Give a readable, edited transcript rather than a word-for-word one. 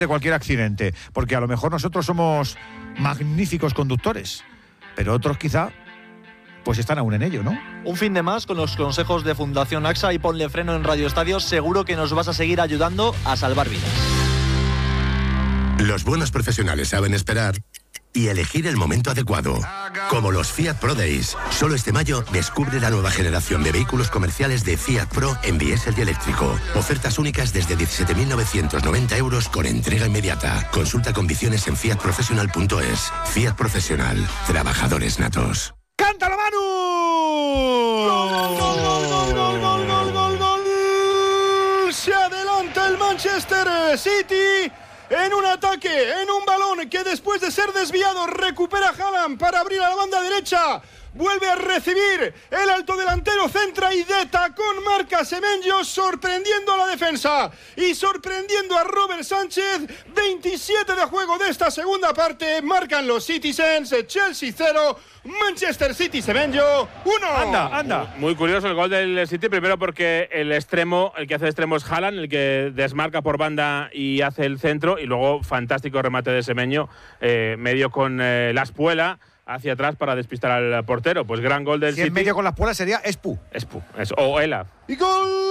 de cualquier accidente, porque a lo mejor nosotros somos magníficos conductores, pero otros quizá pues están aún en ello, ¿no? Un fin de más con los consejos de Fundación AXA y Ponle Freno en Radio Estadio. Seguro que nos vas a seguir ayudando a salvar vidas. Los buenos profesionales saben esperar y elegir el momento adecuado. Como los Fiat Pro Days. Solo este mayo descubre la nueva generación de vehículos comerciales de Fiat Pro en diésel y eléctrico. Ofertas únicas desde 17.990 euros con entrega inmediata. Consulta condiciones en fiatprofessional.es. Fiat Profesional. Trabajadores natos. ¡Cántalo, Manu! ¡Gol, gol, gol, gol, gol, gol, gol, gol! Se adelanta el Manchester City en un ataque, en un balón que después de ser desviado recupera Haaland para abrir a la banda derecha. Vuelve a recibir el alto delantero, centra y de tacón marca Semenyo, sorprendiendo a la defensa y sorprendiendo a Robert Sánchez. 27 de juego de esta segunda parte, marcan los Citizens, Chelsea 0, Manchester City Semenyo 1. Anda. Muy curioso el gol del City, primero porque el que hace extremo es Haaland, el que desmarca por banda y hace el centro, y luego fantástico remate de Semenyo, medio con la espuela hacia atrás para despistar al portero. Pues gran gol del City. En medio con la espuela sería Espu. O Ela. Y gol